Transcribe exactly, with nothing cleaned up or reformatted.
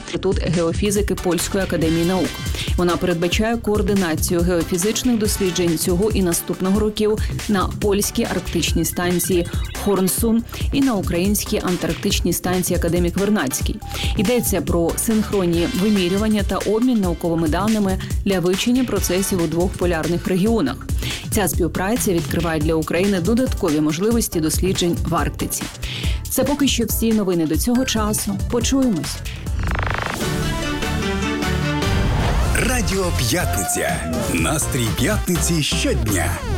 Інститут геофізики Польської академії наук. Вона передбачає координацію геофізичних досліджень цього і наступного років на польській арктичній станції Хорнсун і на українській антарктичній станції Академік Вернадський. Йдеться про синхронні вимірювання та обмін науковими даними для вивчення процесів у двох полярних регіонах. Ця співпраця відкриває для України додаткові можливості досліджень в Арктиці. Це поки що всі новини до цього часу. Почуємось. Радіо П'ятниця. Настрій п'ятниці щодня.